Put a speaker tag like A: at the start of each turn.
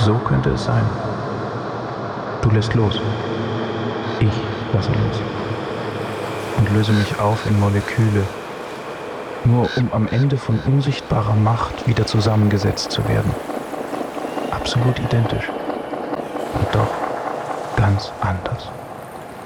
A: So könnte es sein. Du lässt los. Ich lasse los. Und löse mich auf in Moleküle, nur um am Ende von unsichtbarer Macht wieder zusammengesetzt zu werden. Absolut identisch. Und doch ganz anders.